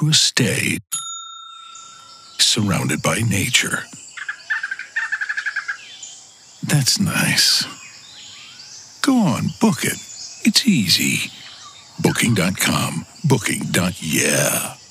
to a stay, surrounded by nature. That's nice. Go on, book it. It's easy. Booking.com. Booking.yeah.